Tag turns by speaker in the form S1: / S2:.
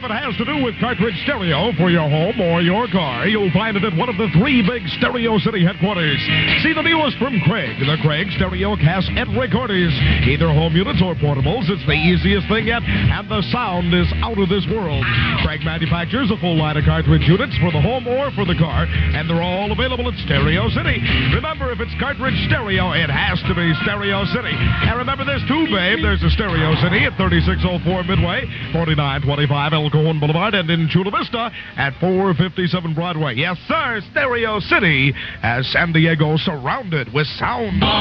S1: it has to do with cartridge stereo for your home or your car, you'll find it at one of the three big Stereo City headquarters. See the newest from Craig, the Craig Stereo Cassette Recorders. Either home units or portables, it's the easiest thing yet, and the sound is out of this world. Craig manufactures a full line of cartridge units for the home or for the car, and they're all available at Stereo City. Remember, if it's cartridge stereo, it has to be Stereo City. And remember this too, babe, there's a Stereo City at 3604 Midway, 4925 El Cajon Boulevard, and in Chula Vista at 457 Broadway. Yes, sir, Stereo City, as San Diego surrounded with sound.